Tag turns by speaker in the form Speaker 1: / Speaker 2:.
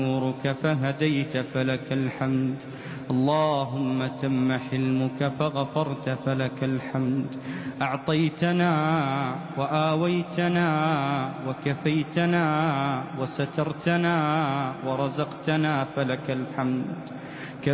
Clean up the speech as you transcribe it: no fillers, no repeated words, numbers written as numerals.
Speaker 1: نورك فهديت فلك الحمد. اللهم تم حلمك فغفرت فلك الحمد. أعطيتنا وآويتنا وكفيتنا وسترتنا ورزقتنا فلك الحمد.